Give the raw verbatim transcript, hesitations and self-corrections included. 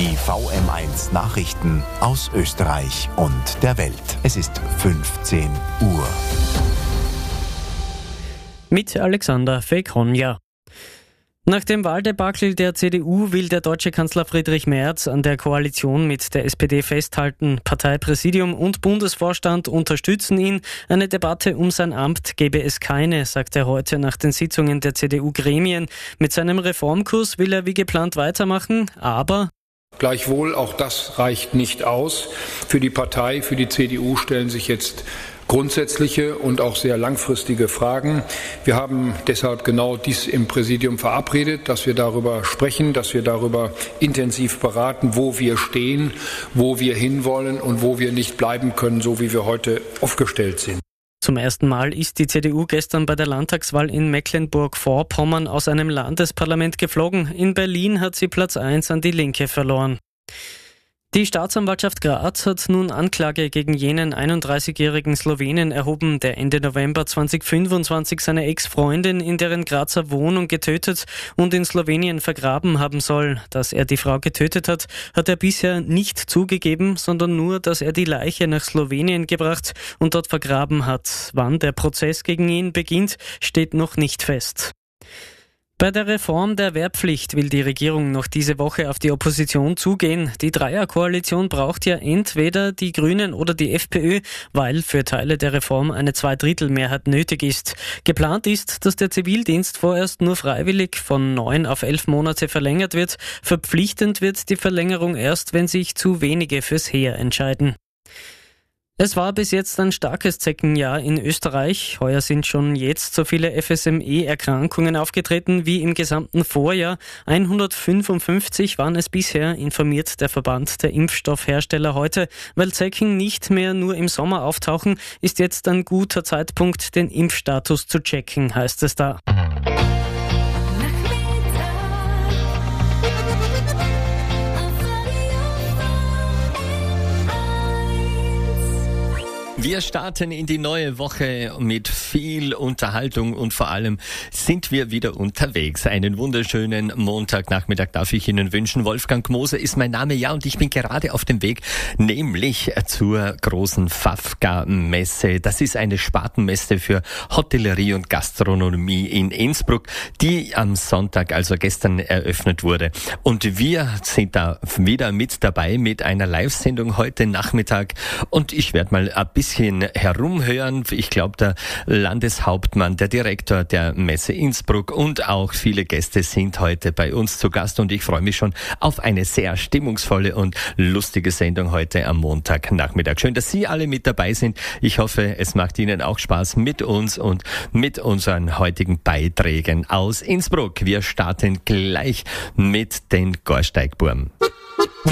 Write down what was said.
Die V M eins Nachrichten aus Österreich und der Welt. Es ist fünfzehn Uhr. Mit Alexander Fekonja. Nach dem Wahldebakel der C D U will der deutsche Kanzler Friedrich Merz an der Koalition mit der S P D festhalten. Parteipräsidium und Bundesvorstand unterstützen ihn. Eine Debatte um sein Amt gebe es keine, sagt er heute nach den Sitzungen der C D U-Gremien. Mit seinem Reformkurs will er wie geplant weitermachen, aber gleichwohl, auch das reicht nicht aus. Für die Partei, für die C D U stellen sich jetzt grundsätzliche und auch sehr langfristige Fragen. Wir haben deshalb genau dies im Präsidium verabredet, dass wir darüber sprechen, dass wir darüber intensiv beraten, wo wir stehen, wo wir hinwollen und wo wir nicht bleiben können, so wie wir heute aufgestellt sind. Zum ersten Mal ist die C D U gestern bei der Landtagswahl in Mecklenburg-Vorpommern aus einem Landesparlament geflogen. In Berlin hat sie Platz eins an die Linke verloren. Die Staatsanwaltschaft Graz hat nun Anklage gegen jenen einunddreißigjährigen Slowenen erhoben, der Ende November zweitausendfünfundzwanzig seine Ex-Freundin in deren Grazer Wohnung getötet und in Slowenien vergraben haben soll. Dass er die Frau getötet hat, hat er bisher nicht zugegeben, sondern nur, dass er die Leiche nach Slowenien gebracht und dort vergraben hat. Wann der Prozess gegen ihn beginnt, steht noch nicht fest. Bei der Reform der Wehrpflicht will die Regierung noch diese Woche auf die Opposition zugehen. Die Dreierkoalition braucht ja entweder die Grünen oder die FPÖ, weil für Teile der Reform eine Zweidrittelmehrheit nötig ist. Geplant ist, dass der Zivildienst vorerst nur freiwillig von neun auf elf Monate verlängert wird. Verpflichtend wird die Verlängerung erst, wenn sich zu wenige fürs Heer entscheiden. Es war bis jetzt ein starkes Zeckenjahr in Österreich. Heuer sind schon jetzt so viele F S M E-Erkrankungen aufgetreten wie im gesamten Vorjahr. hundertfünfundfünfzig waren es bisher, informiert der Verband der Impfstoffhersteller heute. Weil Zecken nicht mehr nur im Sommer auftauchen, ist jetzt ein guter Zeitpunkt, den Impfstatus zu checken, heißt es da. Wir starten in die neue Woche mit viel Unterhaltung und vor allem sind wir wieder unterwegs. Einen wunderschönen Montagnachmittag darf ich Ihnen wünschen. Wolfgang Moser ist mein Name, ja, und ich bin gerade auf dem Weg, nämlich zur großen Fafka-Messe. Das ist eine Spartenmesse für Hotellerie und Gastronomie in Innsbruck, die am Sonntag, also gestern, eröffnet wurde. Und wir sind da wieder mit dabei mit einer Live-Sendung heute Nachmittag und ich werde mal ein bisschen herumhören. Ich glaube, der Landeshauptmann, der Direktor der Messe Innsbruck und auch viele Gäste sind heute bei uns zu Gast und ich freue mich schon auf eine sehr stimmungsvolle und lustige Sendung heute am Montagnachmittag. Schön, dass Sie alle mit dabei sind. Ich hoffe, es macht Ihnen auch Spaß mit uns und mit unseren heutigen Beiträgen aus Innsbruck. Wir starten gleich mit den Gorsteigburm.